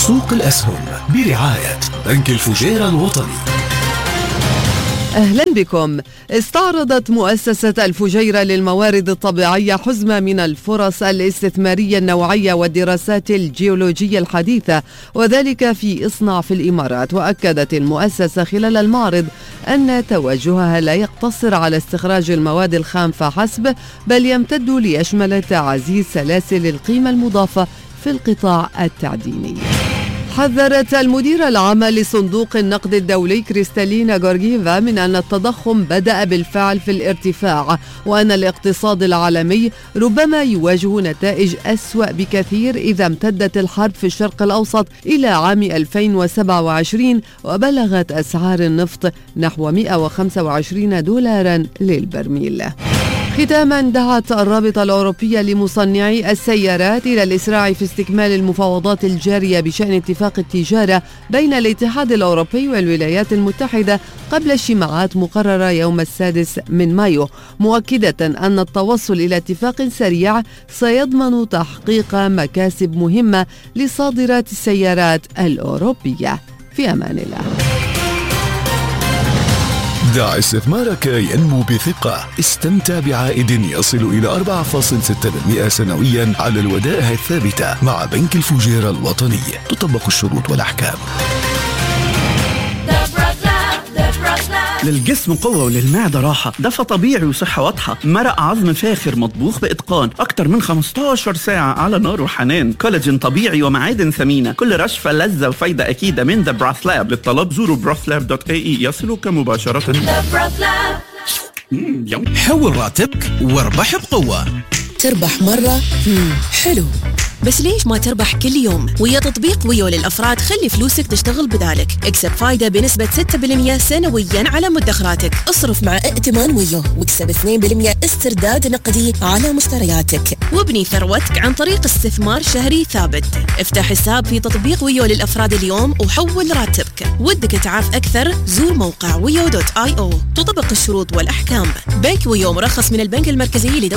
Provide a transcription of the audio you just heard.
سوق الأسهم برعاية بنك الفجيرة الوطني. أهلا بكم. استعرضت مؤسسة الفجيرة للموارد الطبيعية حزمة من الفرص الاستثمارية النوعية والدراسات الجيولوجية الحديثة، وذلك في إصنع في الإمارات. وأكدت المؤسسة خلال المعرض أن توجهها لا يقتصر على استخراج المواد الخام فحسب، بل يمتد ليشمل تعزيز سلاسل القيمة المضافة في القطاع التعديني. حذرت المديرة العامة لصندوق النقد الدولي كريستالينا غورغييفا من أن التضخم بدأ بالفعل في الارتفاع، وأن الاقتصاد العالمي ربما يواجه نتائج أسوأ بكثير إذا امتدت الحرب في الشرق الأوسط إلى عام 2027 وبلغت أسعار النفط نحو $125 للبرميل. ختاما، دعت الرابطة الأوروبية لمصنعي السيارات إلى الإسراع في استكمال المفاوضات الجارية بشأن اتفاق التجارة بين الاتحاد الأوروبي والولايات المتحدة قبل اجتماعات مقررة يوم 6 مايو، مؤكدة أن التوصل إلى اتفاق سريع سيضمن تحقيق مكاسب مهمة لصادرات السيارات الأوروبية. في أمان الله. دع استثمارك ينمو بثقة. استمتع بعائد يصل إلى 4.6% سنويا على الودائع الثابتة مع بنك الفجيرة الوطني. تطبق الشروط والأحكام. للجسم قوة وللمعدة راحة، دفى طبيعي وصحة واضحة، مرق عظم فاخر مطبوخ بإتقان، أكتر من 15 ساعة على نار وحنان، كولاجين طبيعي ومعادن ثمينة، كل رشفة لذة وفايدة أكيدة من The Broth Lab. للطلب زوروا brothlab.ae يصلك مباشرة. حول راتبك واربح بقوة. تربح مرة حلو، بس ليش ما تربح كل يوم؟ ويا تطبيق ويو للأفراد خلي فلوسك تشتغل بذلك. اكسب فايدة بنسبة 6% سنويا على مدخراتك. اصرف مع ائتمان ويو واكسب 2% استرداد نقدي على مشترياتك. وابني ثروتك عن طريق استثمار شهري ثابت. افتح حساب في تطبيق ويو للأفراد اليوم وحول راتبك. ودك تعرف أكثر؟ زور موقع ويو.io. تطبق الشروط والأحكام. بنك ويو مرخص من البنك المركزي لدولة